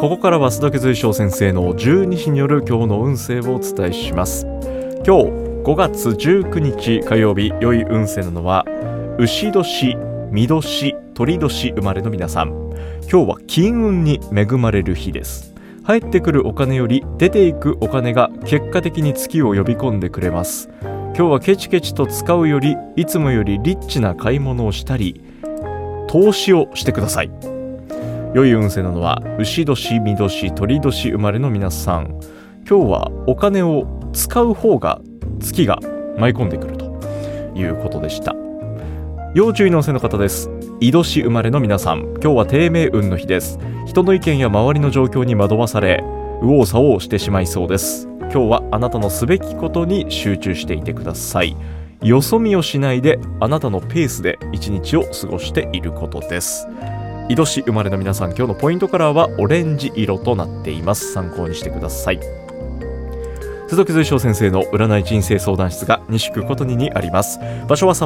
ここからは須田随翔先生の12時による今日の運勢をお伝えします。今日5月19日火曜日、良い運勢なのは牛年、巳年、鳥年生まれの皆さん。今日は金運に恵まれる日です。入ってくるお金より出ていくお金が結果的に月を呼び込んでくれます。今日はケチケチと使うよりいつもよりリッチな買い物をしたり投資をしてください。良い運勢なのは牛年、巳年、鳥年生まれの皆さん。今日はお金を使う方が月が舞い込んでくるということでした。要注意の運勢の方です。亥年生まれの皆さん、今日は低迷運の日です。人の意見や周りの状況に惑わされ右往左往してしまいそうです。今日はあなたのすべきことに集中していてください。よそ見をしないであなたのペースで一日を過ごしていることです。亥年生まれの皆さん、今日のポイントカラーはオレンジ色となっています。参考にしてください。須田随翔先生の占い人生相談室が西区ことににあります。場所は